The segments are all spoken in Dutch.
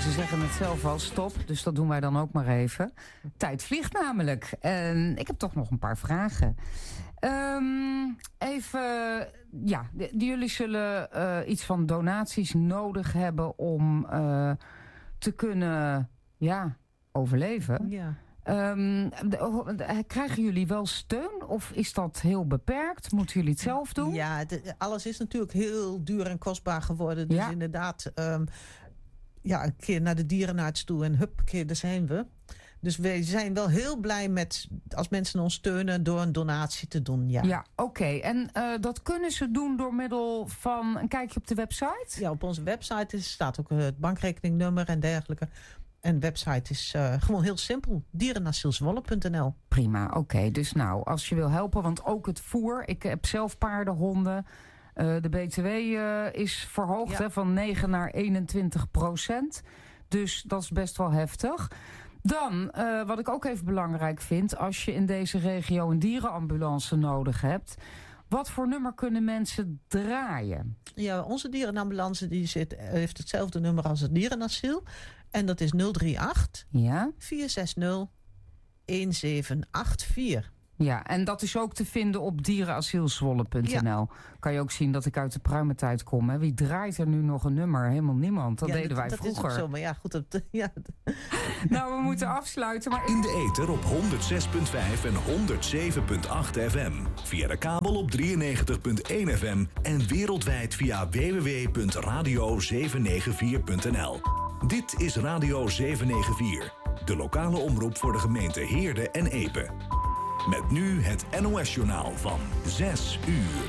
ze zeggen het zelf al, stop. Dus dat doen wij dan ook maar even. Tijd vliegt namelijk. En ik heb toch nog een paar vragen. Jullie zullen iets van donaties nodig hebben om te kunnen overleven. Ja. Krijgen jullie wel steun of is dat heel beperkt? Moeten jullie het zelf doen? Ja, alles is natuurlijk heel duur en kostbaar geworden. Dus inderdaad, een keer naar de dierenarts toe en huppakee, daar zijn we. Dus wij zijn wel heel blij met als mensen ons steunen door een donatie te doen. Ja, oké. En dat kunnen ze doen door middel van een kijkje op de website? Ja, op onze website staat ook het bankrekeningnummer en dergelijke. En de website is gewoon heel simpel. dierenasielzwolle.nl. Prima, oké. Dus nou, als je wil helpen, want ook het voer. Ik heb zelf paardenhonden. De BTW is verhoogd van 9 naar 21%. Dus dat is best wel heftig. Dan, wat ik ook even belangrijk vind, als je in deze regio een dierenambulance nodig hebt, wat voor nummer kunnen mensen draaien? Ja, onze dierenambulance heeft hetzelfde nummer als het dierenasiel. En dat is 038 460 1784. Ja, en dat is ook te vinden op dierenasielzwolle.nl. Ja. Kan je ook zien dat ik uit de pruimentijd kom. Hè? Wie draait er nu nog een nummer? Helemaal niemand. Dat deden wij vroeger. Dat is ook zo, maar ja, goed. Nou, we moeten afsluiten. Maar in de ether op 106.5 en 107.8 FM. Via de kabel op 93.1 FM. En wereldwijd via www.radio794.nl. Dit is Radio 794. De lokale omroep voor de gemeente Heerde en Epe. Met nu het NOS-journaal van 6 uur.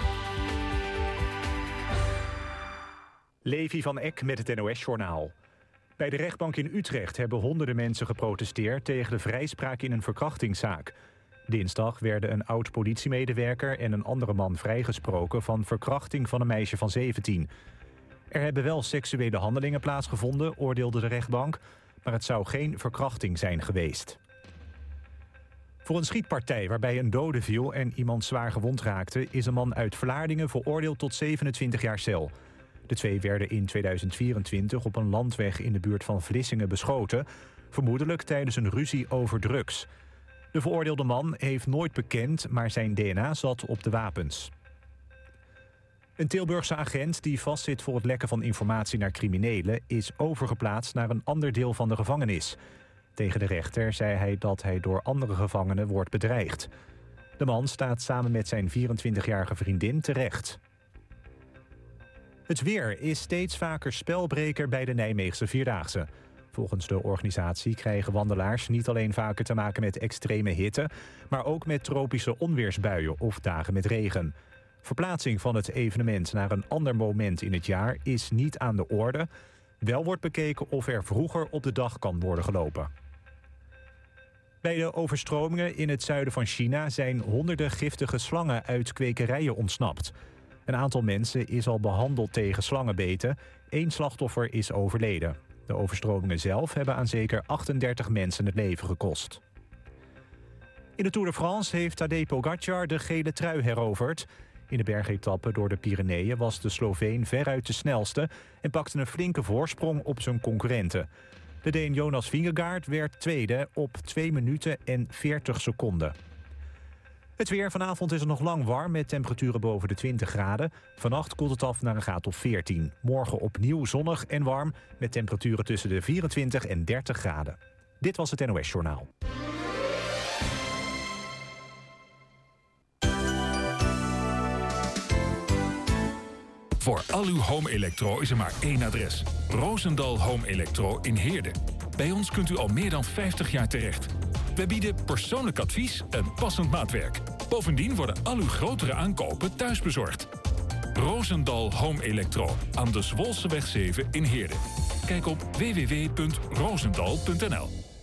Levi van Eck met het NOS-journaal. Bij de rechtbank in Utrecht hebben honderden mensen geprotesteerd tegen de vrijspraak in een verkrachtingszaak. Dinsdag werden een oud-politiemedewerker en een andere man vrijgesproken van verkrachting van een meisje van 17. Er hebben wel seksuele handelingen plaatsgevonden, oordeelde de rechtbank, maar het zou geen verkrachting zijn geweest. Voor een schietpartij waarbij een dode viel en iemand zwaar gewond raakte, is een man uit Vlaardingen veroordeeld tot 27 jaar cel. De twee werden in 2024 op een landweg in de buurt van Vlissingen beschoten, vermoedelijk tijdens een ruzie over drugs. De veroordeelde man heeft nooit bekend, maar zijn DNA zat op de wapens. Een Tilburgse agent die vastzit voor het lekken van informatie naar criminelen is overgeplaatst naar een ander deel van de gevangenis. Tegen de rechter zei hij dat hij door andere gevangenen wordt bedreigd. De man staat samen met zijn 24-jarige vriendin terecht. Het weer is steeds vaker spelbreker bij de Nijmeegse Vierdaagse. Volgens de organisatie krijgen wandelaars niet alleen vaker te maken met extreme hitte, maar ook met tropische onweersbuien of dagen met regen. Verplaatsing van het evenement naar een ander moment in het jaar is niet aan de orde. Wel wordt bekeken of er vroeger op de dag kan worden gelopen. Bij de overstromingen in het zuiden van China zijn honderden giftige slangen uit kwekerijen ontsnapt. Een aantal mensen is al behandeld tegen slangenbeten. 1 slachtoffer is overleden. De overstromingen zelf hebben aan zeker 38 mensen het leven gekost. In de Tour de France heeft Tadej Pogačar de gele trui heroverd. In de bergetappe door de Pyreneeën was de Sloveen veruit de snelste en pakte een flinke voorsprong op zijn concurrenten. De Deen Jonas Vingegaard werd tweede op 2 minuten en 40 seconden. Het weer. Vanavond is het nog lang warm met temperaturen boven de 20 graden. Vannacht koelt het af naar een graad of 14. Morgen opnieuw zonnig en warm met temperaturen tussen de 24 en 30 graden. Dit was het NOS Journaal. Voor al uw home-elektro is er maar één adres. Roosendal Home Electro in Heerde. Bij ons kunt u al meer dan 50 jaar terecht. We bieden persoonlijk advies en passend maatwerk. Bovendien worden al uw grotere aankopen thuisbezorgd. Roosendal Home Electro aan de Zwolseweg 7 in Heerde. Kijk op www.roosendal.nl.